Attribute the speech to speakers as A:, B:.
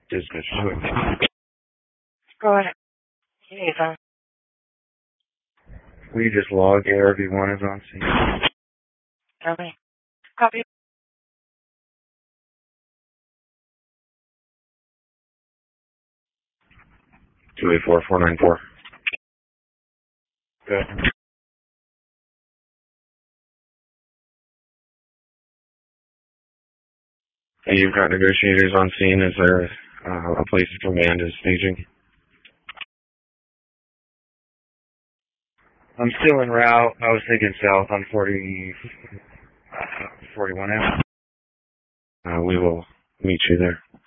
A: Dispatch.
B: Go ahead. Hey, Ethan.
A: Will you just log ARV1 is on scene?
B: Okay. Copy.
A: 284-494. Good. And you've got negotiators on scene. Is there a place of command is staging? I'm still en route. I was thinking south on 41 M. We will meet you there.